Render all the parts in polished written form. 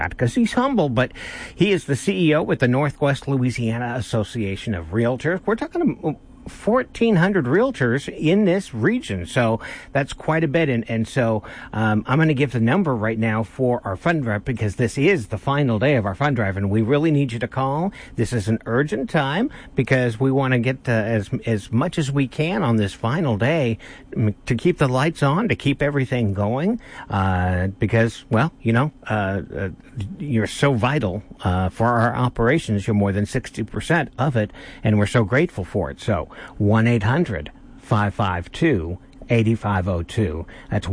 because he's humble, but he is the CEO with the Northwest Louisiana Association of Realtors. We're talking 1,400 realtors in this region, so that's quite a bit. And so I'm going to give the number right now for our fund drive, because this is the final day of our fund drive, and we really need you to call. This is an urgent time because we want to get as much as we can on this final day to keep the lights on, to keep everything going, because, well, you're so vital for our operations. You're more than 60% of it, and we're so grateful for it. So 1-800-552-8502. That's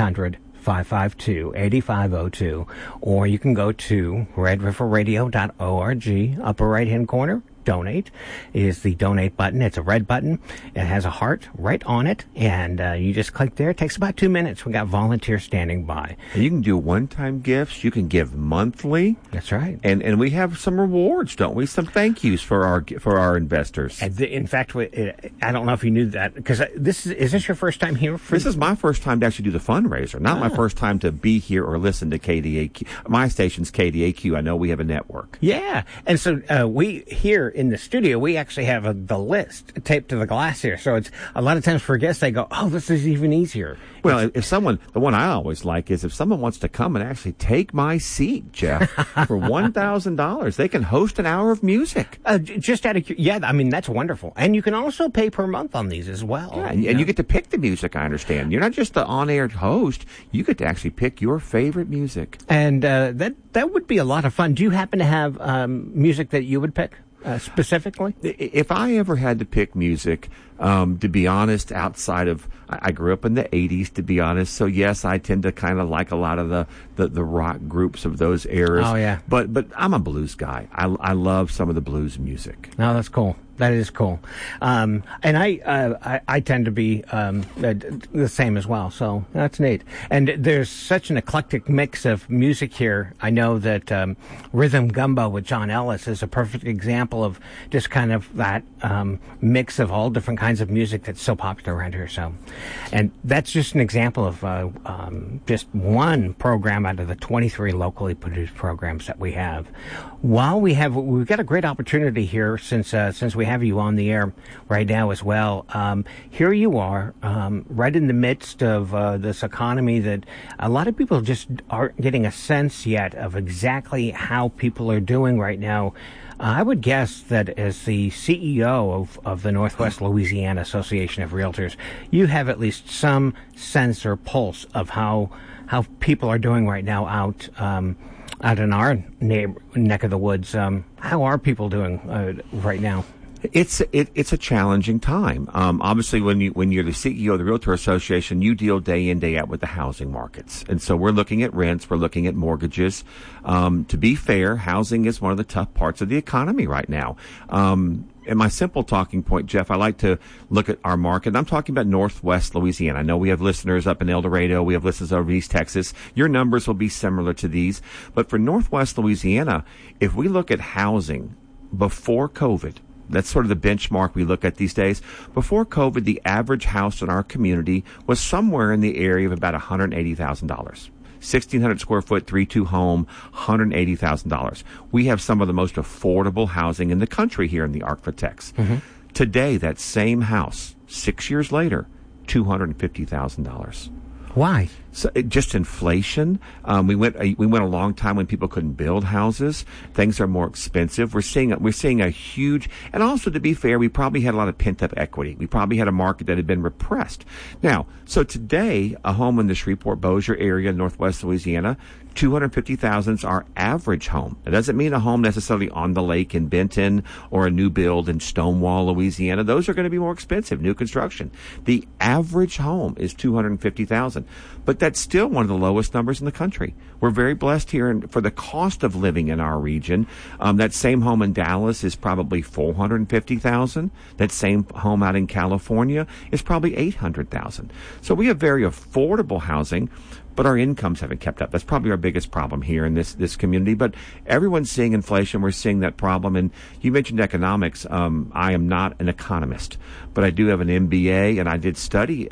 1-800-552-8502. Or you can go to redriverradio.org. Upper right-hand corner, donate is the donate button. It's a red button. It has a heart right on it, and you just click there. It takes about 2 minutes. We got volunteers standing by. And you can do one-time gifts. You can give monthly. That's right. And we have some rewards, don't we? Some thank yous for our investors. In fact, I don't know if you knew that, because is this your first time here? This is my first time to actually do the fundraiser, not my first time to be here or listen to KDAQ. My station's KDAQ. I know we have a network. Yeah, and so we here in the studio, we actually have the list taped to the glass here. So it's a lot of times for guests, they go, "Oh, this is even easier." Well, the one I always like is if someone wants to come and actually take my seat, Jeff, for $1,000, they can host an hour of music. Just out of that's wonderful. And you can also pay per month on these as well. Yeah, and you get to pick the music. I understand. You're not just the on-air host. You get to actually pick your favorite music. And that would be a lot of fun. Do you happen to have music that you would pick? Specifically? If I ever had to pick music, to be honest, outside of, I grew up in the 80s, to be honest, so yes, I tend to kind of like a lot of the rock groups of those eras. Oh, yeah. But I'm a blues guy. I love some of the blues music. No, that's cool. That is cool. And I tend to be the same as well, so that's neat. And there's such an eclectic mix of music here. I know that Rhythm Gumbo with John Ellis is a perfect example of just kind of that mix of all different kinds of music that's so popular around here. So, and that's just an example of just one program out of the 23 locally produced programs that we have. While we've got a great opportunity here since we have you on the air right now as well. Here you are, right in the midst of this economy that a lot of people just aren't getting a sense yet of exactly how people are doing right now. I would guess that as the CEO of the Northwest Louisiana Association of Realtors, you have at least some sense or pulse of how people are doing right now out in our neck of the woods. How are people doing right now? It's a challenging time. Obviously, when you're the CEO of the Realtor Association, you deal day in, day out with the housing markets, and so we're looking at rents, we're looking at mortgages. To be fair, housing is one of the tough parts of the economy right now. And my simple talking point, Jeff, I like to look at our market. I'm talking about Northwest Louisiana. I know we have listeners up in El Dorado. We have listeners over East Texas. Your numbers will be similar to these. But for Northwest Louisiana, if we look at housing before COVID, that's sort of the benchmark we look at these days. Before COVID, the average house in our community was somewhere in the area of about $180,000. 1,600 square foot, 3-2 home, $180,000. We have some of the most affordable housing in the country here in the Ark-La-Tex. Mm-hmm. Today, that same house, 6 years later, $250,000. Why? So just inflation. We went a long time when people couldn't build houses. Things are more expensive. We're seeing a huge, and also to be fair, we probably had a lot of pent up equity. We probably had a market that had been repressed. Now, so today, a home in the Shreveport-Bossier area, Northwest Louisiana, $250,000 is our average home. It doesn't mean a home necessarily on the lake in Benton or a new build in Stonewall, Louisiana. Those are going to be more expensive, new construction. The average home is $250,000, but that's still one of the lowest numbers in the country. We're very blessed here for the cost of living in our region. That same home in Dallas is probably $450,000. That same home out in California is probably $800,000. So we have very affordable housing, but our incomes haven't kept up. That's probably our biggest problem here in this community. But everyone's seeing inflation. We're seeing that problem. And you mentioned economics. I am not an economist, but I do have an MBA, and I did study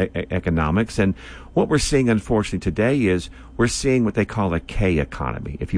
economics. And what we're seeing, unfortunately, today is we're seeing what they call a K economy. If you